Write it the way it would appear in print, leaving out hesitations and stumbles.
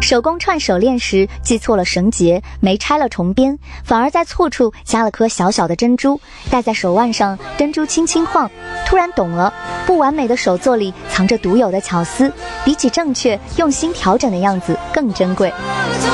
手工串手链时系错了绳结，没拆了重编，反而在错处加了颗小小的珍珠，戴在手腕上，珍珠轻轻晃。突然懂了，不完美的手作里藏着独有的巧思，比起正确用心调整的样子更珍贵。